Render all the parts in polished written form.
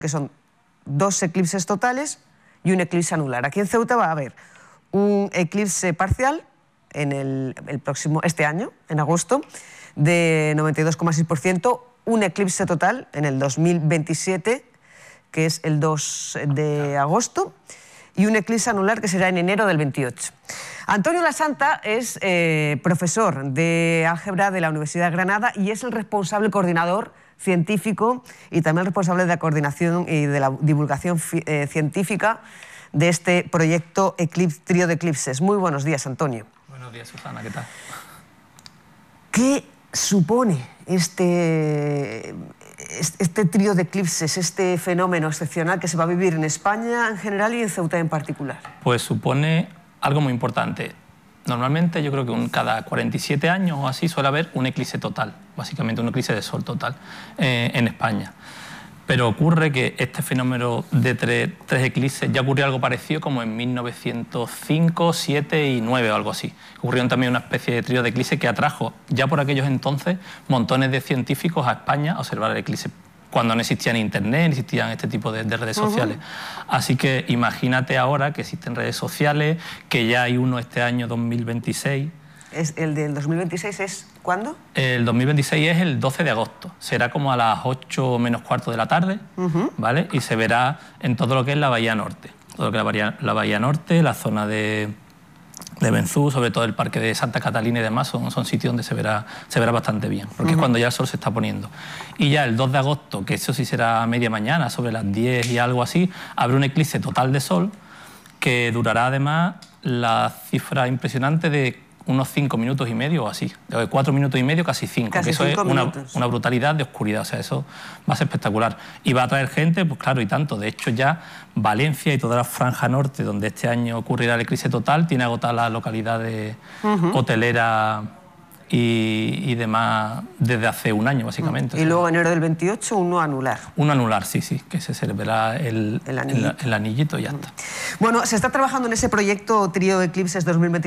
que son 2 eclipses totales y un eclipse anular. Aquí en Ceuta va a haber un eclipse parcial en este año, en agosto, de 92,6%, un eclipse total en el 2027, que es el 2 de agosto, y un eclipse anular que será en enero del 28. Antonio Lasanta es profesor de álgebra de la Universidad de Granada y es el responsable coordinador científico y también el responsable de la coordinación y de la divulgación científica de este proyecto Trío de Eclipses. Muy buenos días, Antonio. Buenos días, Susana, ¿qué tal? ¿Qué supone este trío de eclipses, este fenómeno excepcional que se va a vivir en España en general y en Ceuta en particular? Pues supone algo muy importante. Normalmente yo creo que cada 47 años o así suele haber un eclipse total, básicamente un eclipse de sol total en España. Pero ocurre que este fenómeno de tres eclipses ya ocurrió algo parecido como en 1905, 7 y 9 o algo así. Ocurrió también una especie de trío de eclipses que atrajo ya por aquellos entonces montones de científicos a España a observar el eclipse, cuando no existía ni internet, ni existían este tipo de redes sociales. Así que imagínate ahora que existen redes sociales, que ya hay uno este año 2026. ¿El del 2026 es cuándo? El 2026 es el 12 de agosto. Será como a las 8 menos cuarto de la tarde, ¿vale? Y se verá en todo lo que es la Bahía Norte. Todo lo que es la Bahía Norte, la zona de Benzú, sobre todo el Parque de Santa Catalina y demás, son sitios donde se verá bastante bien, porque es cuando ya el sol se está poniendo. Y ya el 2 de agosto, que eso sí será a media mañana, sobre las 10 y algo así, habrá un eclipse total de sol que durará además la cifra impresionante de unos 5 minutos y medio o así, de 4 minutos y medio, casi 5, que eso es una brutalidad de oscuridad, o sea, eso va a ser espectacular. Y va a traer gente, pues claro, y tanto. De hecho, ya Valencia y toda la franja norte, donde este año ocurrirá el eclipse total, tiene agotadas las localidades hoteleras y demás desde hace un año, básicamente. Y luego, enero del 28, uno anular. Un anular, sí, que se celebrará el anillito y ya está. Bueno, se está trabajando en ese proyecto Trío de Eclipses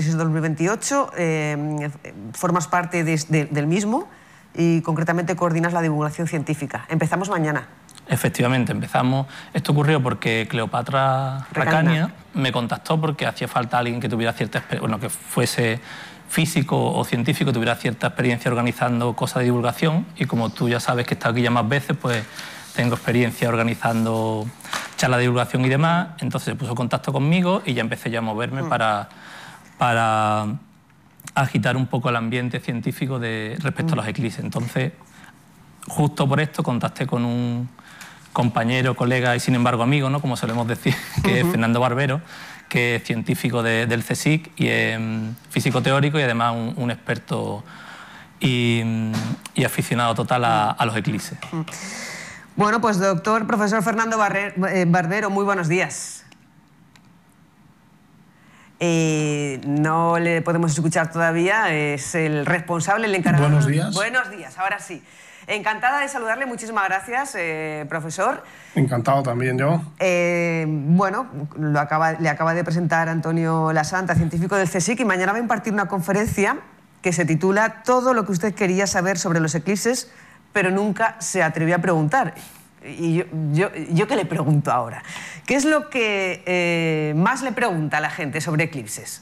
2026-2028. Formas parte del mismo y concretamente coordinas la divulgación científica. Empezamos mañana. Efectivamente, empezamos. Esto ocurrió porque Cleopatra Racania me contactó porque hacía falta alguien que tuviera cierta experiencia, bueno, que fuese físico o científico, tuviera cierta experiencia organizando cosas de divulgación, y como tú ya sabes que he estado aquí ya más veces, pues tengo experiencia organizando charlas de divulgación y demás. Entonces se puso en contacto conmigo y ya empecé yo a moverme para agitar un poco el ambiente científico respecto a los eclipses. Entonces, justo por esto contacté con un compañero, colega y sin embargo amigo, ¿no?, como solemos decir, que es Fernando Barbero, que es científico del CSIC y es físico teórico y además un experto y aficionado total a los eclipses. Bueno, pues profesor Fernando Barbero, muy buenos días. No le podemos escuchar todavía, es el responsable, el encargado. Buenos días. Buenos días, ahora sí. Encantada de saludarle, muchísimas gracias, profesor. Encantado también yo. Bueno, le acaba de presentar Antonio Lasanta, científico del CSIC, y mañana va a impartir una conferencia que se titula Todo lo que usted quería saber sobre los eclipses, pero nunca se atrevió a preguntar. Y yo ¿qué le pregunto ahora? ¿Qué es lo que más le pregunta a la gente sobre eclipses?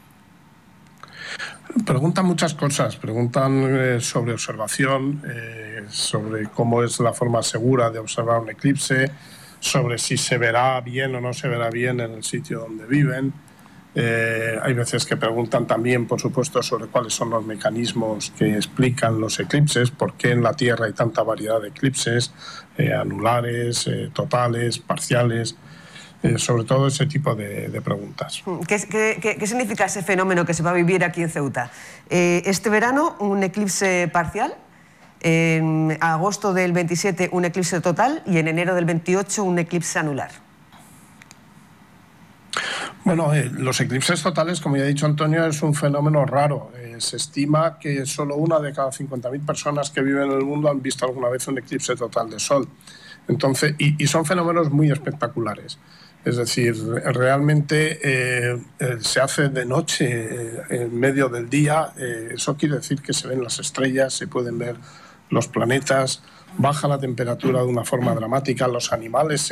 Preguntan muchas cosas, preguntan sobre observación, sobre cómo es la forma segura de observar un eclipse, sobre si se verá bien o no se verá bien en el sitio donde viven. Hay veces que preguntan también, por supuesto, sobre cuáles son los mecanismos que explican los eclipses, por qué en la Tierra hay tanta variedad de eclipses, anulares, totales, parciales. Sobre todo ese tipo de preguntas. ¿Qué significa ese fenómeno que se va a vivir aquí en Ceuta? Este verano un eclipse parcial, en agosto del 27 un eclipse total y en enero del 28 un eclipse anular. Bueno, los eclipses totales, como ya ha dicho Antonio, es un fenómeno raro. Se estima que solo una de cada 50.000 personas que viven en el mundo han visto alguna vez un eclipse total de sol. Entonces, y son fenómenos muy espectaculares. Es decir, realmente se hace de noche, en medio del día. Eso quiere decir que se ven las estrellas, se pueden ver los planetas. baja la temperatura de una forma dramática, los animales